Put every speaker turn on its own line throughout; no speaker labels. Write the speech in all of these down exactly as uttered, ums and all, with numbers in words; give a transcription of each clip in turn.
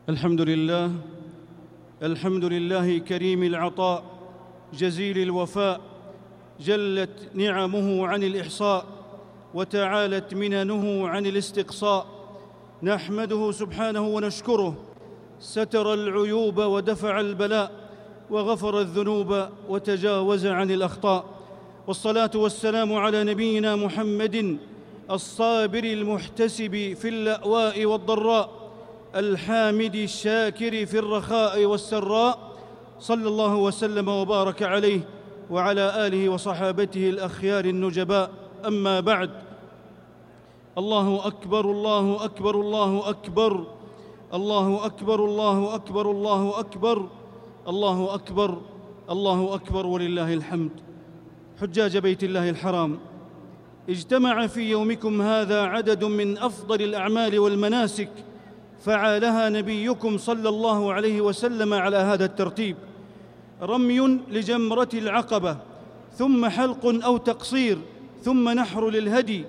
الحمد لله الحمد لله كريم العطاء جزيل الوفاء، جلت نعمه عن الإحصاء وتعالت مننه عن الاستقصاء. نحمده سبحانه ونشكره، ستر العيوب ودفع البلاء وغفر الذنوب وتجاوز عن الأخطاء. والصلاة والسلام على نبينا محمد الصابر المحتسب في اللأواء والضراء، الحامد الشاكر في الرخاء والسراء، صلى الله وسلم وبارك عليه وعلى آله وصحابته الأخيار النجباء. أما بعد، الله أكبر الله أكبر الله أكبر الله أكبر الله أكبر الله أكبر الله أكبر الله أكبر ولله الحمد. حجاج بيت الله الحرام، اجتمع في يومكم هذا عدد من أفضل الأعمال والمناسك فعلها نبيكم صلى الله عليه وسلم على هذا الترتيب: رمي لجمرة العقبة، ثم حلق أو تقصير، ثم نحر للهدي،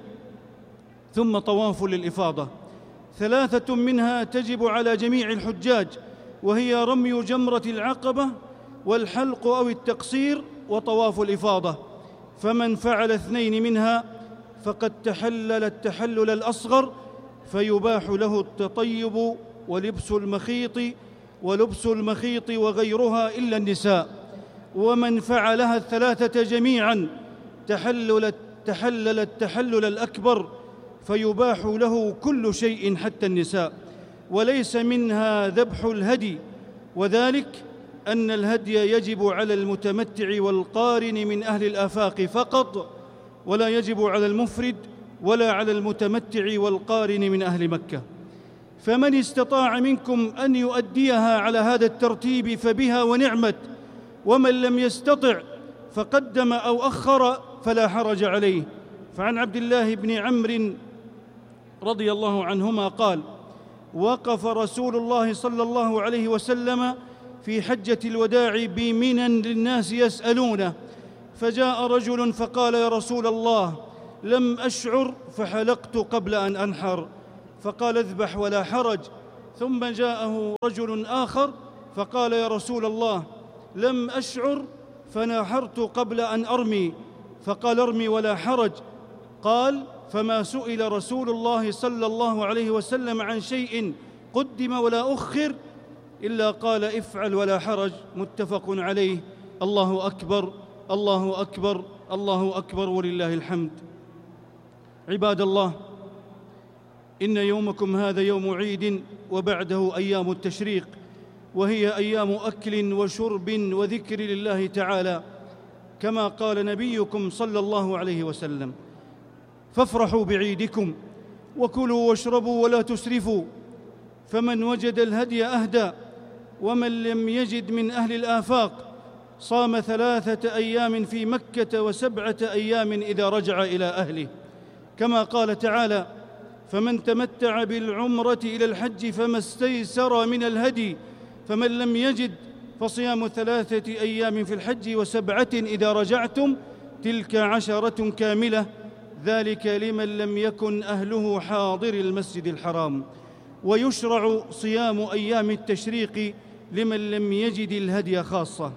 ثم طواف للإفاضة. ثلاثة منها تجب على جميع الحجاج، وهي رمي جمرة العقبة والحلق أو التقصير وطواف الإفاضة. فمن فعل اثنين منها فقد تحلل التحلل الأصغر، فيباح له التطيب ولبس المخيط ولبس المخيط وغيرها إلا النساء. ومن فعلها الثلاثة جميعاً تحلل تحلل التحلل الأكبر، فيباح له كل شيء حتى النساء. وليس منها ذبح الهدي، وذلك أن الهدي يجب على المتمتع والقارن من أهل الآفاق فقط، ولا يجب على المفرد ولا على المتمتع والقارن من أهل مكة. فمن استطاع منكم أن يؤديها على هذا الترتيب فبها ونعمت، ومن لم يستطع فقدم أو أخر فلا حرج عليه. فعن عبد الله بن عمرو رضي الله عنهما قال: وقف رسول الله صلى الله عليه وسلم في حجة الوداع بمنى للناس يسألونه، فجاء رجل فقال: يا رسول الله، لم أشعر فحلقت قبل أن أنحر. فقال: اذبح ولا حرج. ثم جاءه رجل آخر فقال: يا رسول الله، لم أشعر فنحرت قبل أن أرمي. فقال: ارمي ولا حرج. قال: فما سئل رسول الله صلى الله عليه وسلم عن شيء قدم ولا أخر إلا قال: افعل ولا حرج. متفق عليه. الله أكبر الله أكبر الله أكبر ولله الحمد. عباد الله، إن يومكم هذا يوم عيد، وبعده أيام التشريق، وهي أيام أكل وشرب وذكر لله تعالى، كما قال نبيكم صلى الله عليه وسلم: فافرحوا بعيدكم وكلوا واشربوا ولا تسرفوا. فمن وجد الهدي أهدى، ومن لم يجد من أهل الآفاق صام ثلاثة أيام في مكة وسبعة أيام إذا رجع إلى أهله، كما قال تعالى: فمن تمتع بالعمرة إلى الحج فما استيسر من الهدي، فمن لم يجد فصيام ثلاثة أيام في الحج وسبعة إذا رجعتم، تلك عشرة كاملة، ذلك لمن لم يكن أهله حاضر المسجد الحرام. ويشرع صيام أيام التشريق لمن لم يجد الهدي خاصة.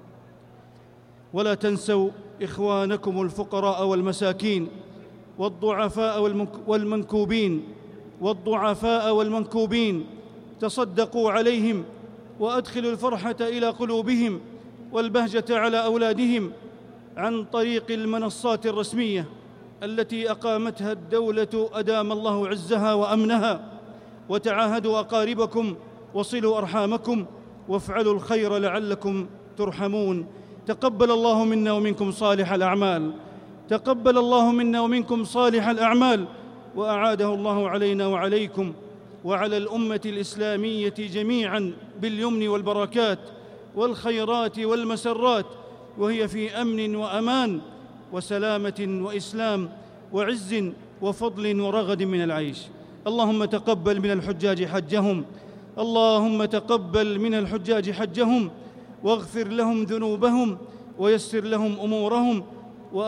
ولا تنسوا إخوانكم الفقراء والمساكين والضعفاء والمنكوبين والضعفاء والمنكوبين تصدقوا عليهم، وأدخلوا الفرحة إلى قلوبهم والبهجة على أولادهم عن طريق المنصات الرسمية التي أقامتها الدولة أدام الله عزها وأمنها. وتعاهدوا أقاربكم وصلوا أرحامكم وافعلوا الخير لعلكم ترحمون. تقبل الله منا ومنكم صالح الأعمال تقبل الله منا ومنكم صالح الأعمال وأعاده الله علينا وعليكم وعلى الأمة الإسلامية جميعاً باليمن والبركات والخيرات والمسرات، وهي في أمن وأمان وسلامة وإسلام وعز وفضل ورغد من العيش. اللهم تقبل من الحجاج حجهم اللهم تقبل من الحجاج حجهم واغفر لهم ذنوبهم ويسر لهم أمورهم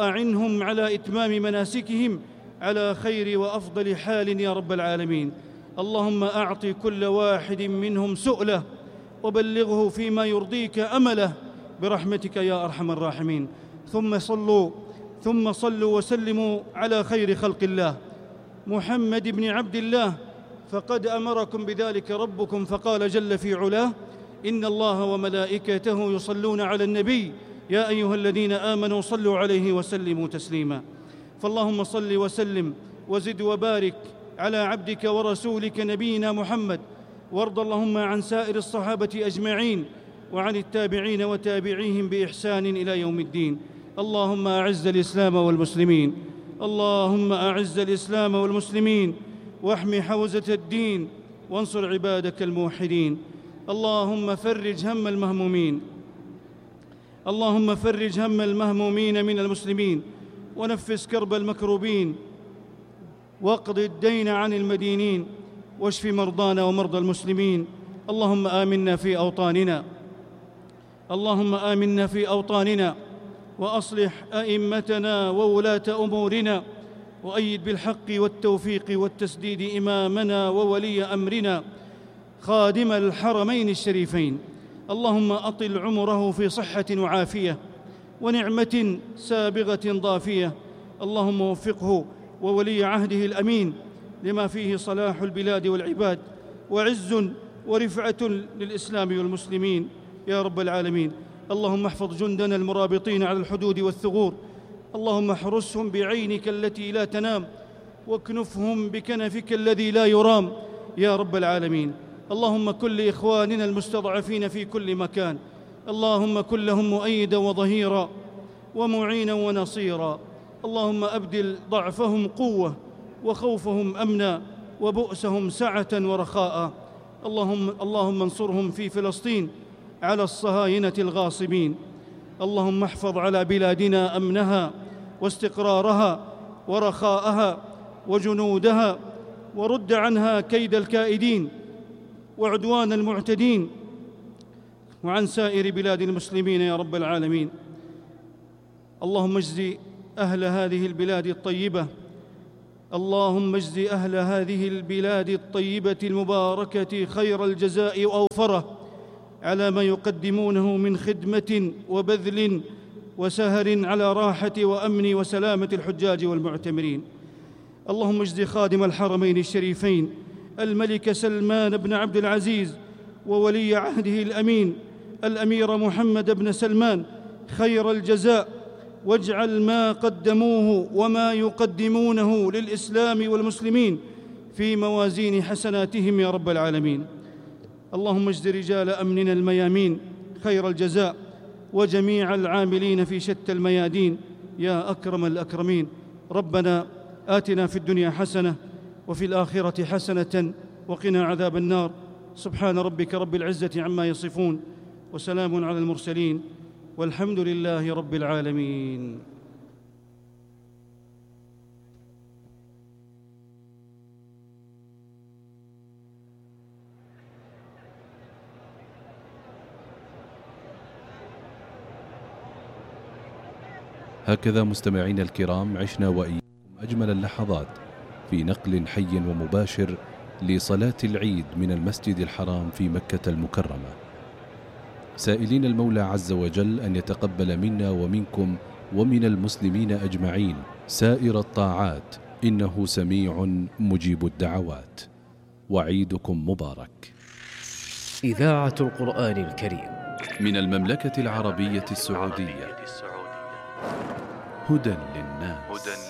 وأعنهم على إتمام مناسكهم على خير وأفضل حال يا رب العالمين. اللهم أعط كل واحد منهم سؤله وبلغه فيما يرضيك أمله برحمتك يا أرحم الراحمين. ثم صلوا ثم صلوا وسلموا على خير خلق الله محمد بن عبد الله، فقد أمركم بذلك ربكم فقال جل في علاه: إن الله وملائكته يصلون على النبي يا أيها الذين آمنوا صلوا عليه وسلموا تسليما. فاللهم صل وسلم وزد وبارك على عبدك ورسولك نبينا محمد، وارض اللهم عن سائر الصحابة أجمعين وعن التابعين وتابعيهم بإحسان إلى يوم الدين. اللهم أعز الإسلام والمسلمين اللهم أعز الإسلام والمسلمين واحم حوزة الدين وانصر عبادك الموحدين. اللهم فرج هم المهمومين اللهم فرج هم المهمومين من المسلمين ونفس كرب المكروبين واقض الدين عن المدينين واشف مرضانا ومرضى المسلمين. اللهم آمنا في أوطاننا اللهم آمنا في أوطاننا وأصلح أئمتنا وولاة أمورنا، وأيد بالحق والتوفيق والتسديد إمامنا وولي أمرنا خادم الحرمين الشريفين. اللهم أطل عمره في صحة وعافية ونعمة سابغة ضافية. اللهم وفقه وولي عهده الأمين لما فيه صلاح البلاد والعباد وعز ورفعة للإسلام والمسلمين يا رب العالمين. اللهم احفظ جندنا المرابطين على الحدود والثغور، اللهم احرسهم بعينك التي لا تنام واكنفهم بكنفك الذي لا يرام يا رب العالمين. اللهم كن لإخواننا المستضعفين في كل مكان، اللهم كن لهم مؤيدا وظهيرا ومعينا ونصيرا. اللهم أبدل ضعفهم قوة وخوفهم أمنا وبؤسهم سعة ورخاء. اللهم, اللهم انصرهم في فلسطين على الصهاينة الغاصبين. اللهم احفظ على بلادنا أمنها واستقرارها ورخاءها وجنودها، ورد عنها كيد الكائدين وعدوان المعتدين، وعن سائر بلاد المسلمين يا رب العالمين. اللهم اجزي أهل هذه البلاد الطيبة اللهم اجزي أهل هذه البلاد الطيبة المباركة خير الجزاء وأوفره على ما يقدمونه من خدمة وبذل وسهر على راحة وأمن وسلامة الحجاج والمعتمرين. اللهم اجزي خادم الحرمين الشريفين الملك سلمان بن عبد العزيز وولي عهده الأمين الأمير محمد بن سلمان خير الجزاء، واجعل ما قدموه وما يقدمونه للإسلام والمسلمين في موازين حسناتهم يا رب العالمين. اللهم اجز رجال أمننا الميامين خير الجزاء، وجميع العاملين في شتى الميادين يا أكرم الأكرمين. ربنا آتنا في الدنيا حسنة وفي الآخرة حسنة وقنا عذاب النار. سبحان ربك رب العزة عما يصفون وسلام على المرسلين والحمد لله رب العالمين.
هكذا مستمعينا الكرام عشنا وإياكم أجمل اللحظات في نقل حي ومباشر لصلاة العيد من المسجد الحرام في مكة المكرمة، سائلين المولى عز وجل أن يتقبل منا ومنكم ومن المسلمين أجمعين سائر الطاعات، إنه سميع مجيب الدعوات. وعيدكم مبارك.
إذاعة القرآن الكريم
من المملكة العربية السعودية، هدى للناس.